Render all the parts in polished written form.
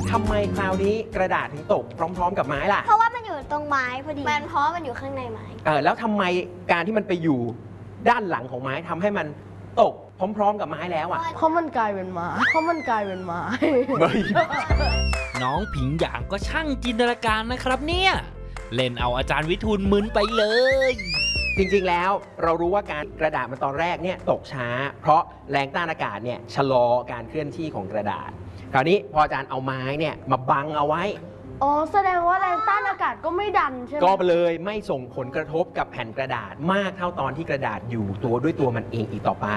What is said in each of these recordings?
ทำไมคราวนี้กระดาษถึงตกพร้อมๆกับไม้ล่ะเพราะว่ามันอยู่ตรงไม้พอดีเพราะมันอยู่ข้างในไม้แล้วทำไมการที่มันไปอยู่ด้านหลังของไม้ทำให้มันตกพร้อมๆกับไม้แล้วอ่ะเพราะมันกลายเป็นไม้น้องผิงหยางก็ช่างจินตนาการนะครับเนี่ยเล่นเอาอาจารย์วิทูลมึนไปเลยจริงๆแล้วเรารู้ว่าการกระดาษมันตอนแรกเนี่ยตกช้าเพราะแรงต้านอากาศเนี่ยชะลอการเคลื่อนที่ของกระดาษคราวนี้พออาจารย์เอาไม้เนี่ยมาบังเอาไว้อ๋อแสดงว่าแรงต้านอากาศก็ไม่ดันใช่ไหมก็เลยไม่ส่งผลกระทบกับแผ่นกระดาษมากเท่าตอนที่กระดาษอยู่ด้วยตัวมันเองอีกต่อไป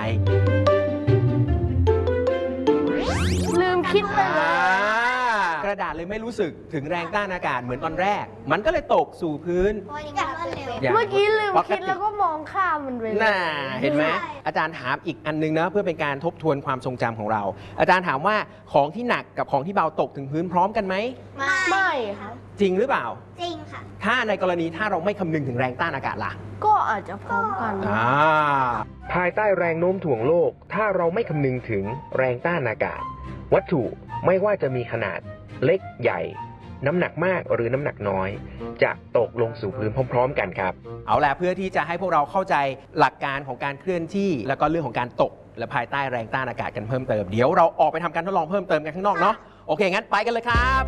ลืมคิดไปเลยกระดาษเลยไม่รู้สึกถึงแรงต้านอากาศเหมือนตอนแรกมันก็เลยตกสู่พื้นเมื่อกี้ลืมคิดแล้วก็มองข้ามมันไปน่าเห็นไหมอาจารย์ถามอีกอันนึงนะเพื่อเป็นการทบทวนความทรงจำของเราอาจารย์ถามว่าของที่หนักกับของที่เบาตกถึงพื้นพร้อมกันไหมไม่ค่ะจริงหรือเปล่าจริงค่ะถ้าในกรณีถ้าเราไม่คำนึงถึงแรงต้านอากาศล่ะก็อาจจะพร้อมกันภายใต้แรงโน้มถ่วงโลกถ้าเราไม่คำนึงถึงแรงต้านอากาศวัตถุไม่ว่าจะมีขนาดเล็กใหญ่น้ำหนักมากหรือน้ำหนักน้อยจะตกลงสู่พื้นพร้อมๆกันครับเอาล่ะเพื่อที่จะให้พวกเราเข้าใจหลักการของการเคลื่อนที่แล้วก็เรื่องของการตกและภายใต้แรงต้านอากาศกันเพิ่มเติมเดี๋ยวเราออกไปทำการทดลองเพิ่มเติมกันข้างนอกเนาะโอเคงั้นไปกันเลยครับ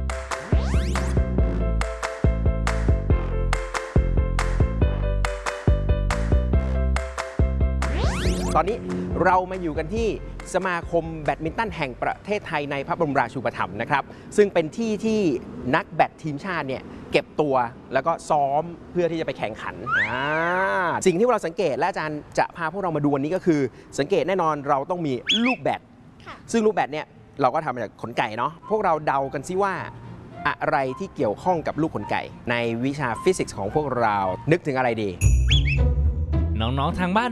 ตอนนี้เรามาอยู่กันที่สมาคมแบดมินตันแห่งประเทศไทยในพระบรมราชูปถัมภ์นะครับซึ่งเป็นที่ที่นักแบดทีมชาติเนี่ยเก็บตัวแล้วก็ซ้อมเพื่อที่จะไปแข่งขันสิ่งที่เราสังเกตและอาจารย์จะพาพวกเรามาดูวันนี้ก็คือสังเกตแน่นอนเราต้องมีลูกแบดซึ่งลูกแบดเนี่ยเราก็ทำมาจากขนไก่เนาะพวกเราเดากันซิว่าอะไรที่เกี่ยวข้องกับลูกขนไก่ในวิชาฟิสิกส์ของพวกเรานึกถึงอะไรดีน้องๆทางบ้าน